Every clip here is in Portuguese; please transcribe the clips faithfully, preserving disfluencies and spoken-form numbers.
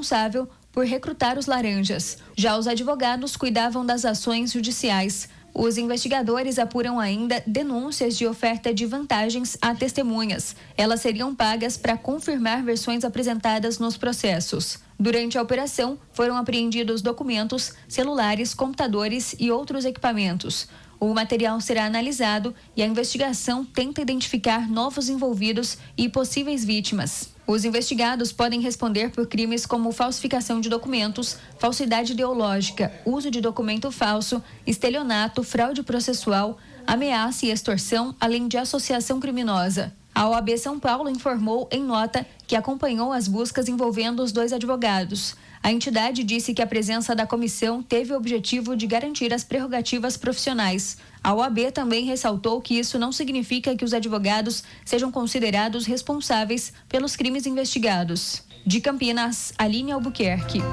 responsável por recrutar os laranjas. Já os advogados cuidavam das ações judiciais. Os investigadores apuram ainda denúncias de oferta de vantagens a testemunhas. Elas seriam pagas para confirmar versões apresentadas nos processos. Durante a operação, foram apreendidos documentos, celulares, computadores e outros equipamentos. O material será analisado e a investigação tenta identificar novos envolvidos e possíveis vítimas. Os investigados podem responder por crimes como falsificação de documentos, falsidade ideológica, uso de documento falso, estelionato, fraude processual, ameaça e extorsão, além de associação criminosa. A O A B São Paulo informou em nota que acompanhou as buscas envolvendo os dois advogados. A entidade disse que a presença da comissão teve o objetivo de garantir as prerrogativas profissionais. A O A B também ressaltou que isso não significa que os advogados sejam considerados responsáveis pelos crimes investigados. De Campinas, Aline Albuquerque.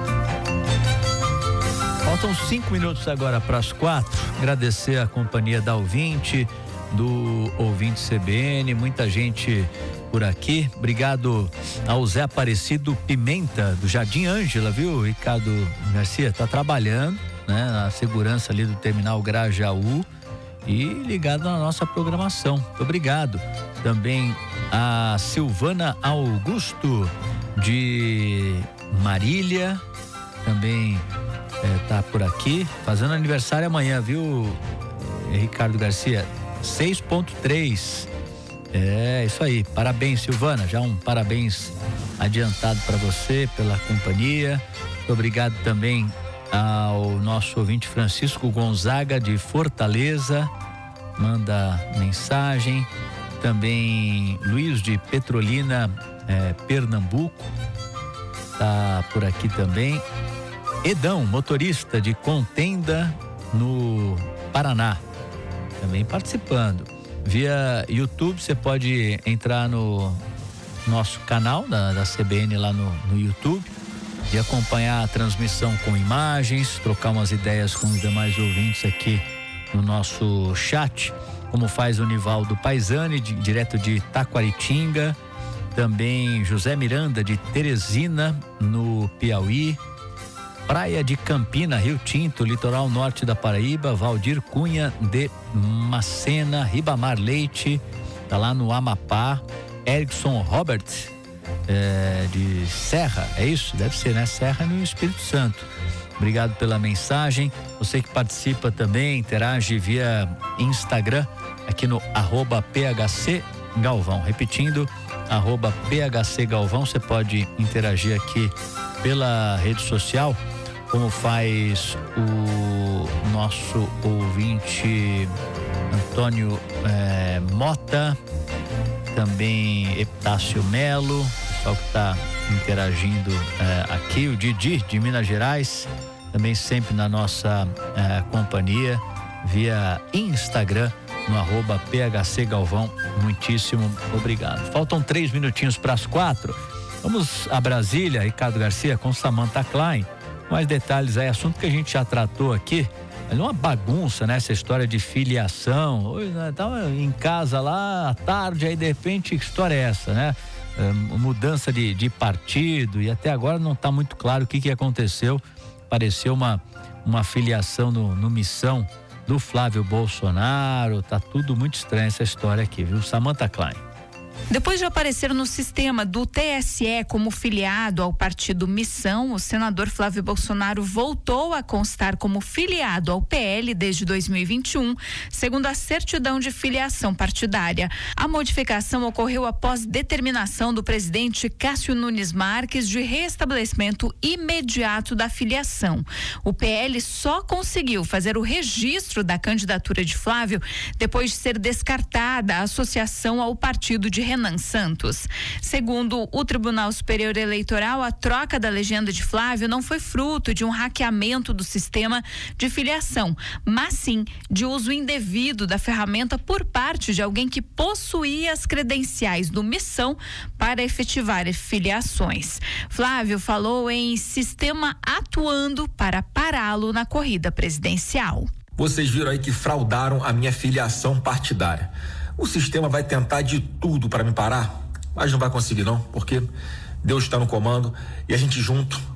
Faltam cinco minutos agora para as quatro. Agradecer a companhia da ouvinte, do ouvinte C B N, muita gente por aqui. Obrigado ao Zé Aparecido Pimenta, do Jardim Ângela, viu, Ricardo Garcia? Tá trabalhando, né, na segurança ali do terminal Grajaú e ligado na nossa programação. Muito obrigado. Também a Silvana Augusto, de Marília, também é, tá por aqui, fazendo aniversário amanhã, viu, Ricardo Garcia? seis ponto três. É, isso aí. Parabéns, Silvana. Já um parabéns adiantado para você pela companhia. Muito obrigado também ao nosso ouvinte Francisco Gonzaga, de Fortaleza. Manda mensagem. Também Luiz de Petrolina, é, Pernambuco. Tá por aqui também. Edão, motorista de Contenda, no Paraná, também participando. Via YouTube, você pode entrar no nosso canal da, da C B N lá no, no YouTube e acompanhar a transmissão com imagens, trocar umas ideias com os demais ouvintes aqui no nosso chat, como faz o Nivaldo Paisani, de, direto de Taquaritinga, também José Miranda, de Teresina, no Piauí, Praia de Campina, Rio Tinto, litoral norte da Paraíba, Valdir Cunha de Macena, Ribamar Leite, tá lá no Amapá, Erickson Robert, é, de Serra, é isso? Deve ser, né? Serra no Espírito Santo. Obrigado pela mensagem. Você que participa também, interage via Instagram, aqui no arroba P H C Galvão. Repetindo, arroba P H C Galvão, você pode interagir aqui pela rede social, como faz o nosso ouvinte Antônio eh, Mota, também Epitácio Melo, pessoal que está interagindo eh, aqui, o Didi de Minas Gerais, também sempre na nossa eh, companhia, via Instagram, no arroba P H C Galvão. Muitíssimo obrigado. Faltam três minutinhos para as quatro. Vamos a Brasília, Ricardo Garcia, com Samantha Klein. Mais detalhes aí, assunto que a gente já tratou aqui. É uma bagunça, né? Essa história de filiação. Hoje, né, tava em casa lá à tarde, aí de repente, que história é essa, né? É, mudança de, de partido, e até agora não está muito claro o que que aconteceu. Pareceu uma, uma filiação no, no Missão do Flávio Bolsonaro. Tá tudo muito estranho essa história aqui, viu? Samantha Klein. Depois de aparecer no sistema do T S E como filiado ao partido Missão, o senador Flávio Bolsonaro voltou a constar como filiado ao P L desde dois mil e vinte e um, segundo a certidão de filiação partidária. A modificação ocorreu após determinação do presidente Cássio Nunes Marques de reestabelecimento imediato da filiação. O P L só conseguiu fazer o registro da candidatura de Flávio depois de ser descartada a associação ao partido de Renan Santos. Segundo o Tribunal Superior Eleitoral, a troca da legenda de Flávio não foi fruto de um hackeamento do sistema de filiação, mas sim de uso indevido da ferramenta por parte de alguém que possuía as credenciais do Missão para efetivar filiações. Flávio falou em sistema atuando para pará-lo na corrida presidencial. Vocês viram aí que fraudaram a minha filiação partidária. O sistema vai tentar de tudo para me parar, mas não vai conseguir não, porque Deus está no comando e a gente junto